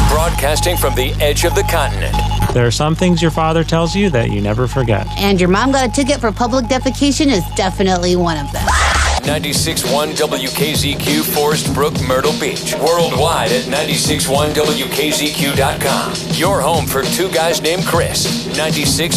Broadcasting from the edge of the continent. There are some things your father tells you that you never forget. And your mom got a ticket for public defecation is definitely one of them. 96.1 WKZQ, Forest Brook, Myrtle Beach. Worldwide at 96.1WKZQ.com. Your home for two guys named Chris. 96.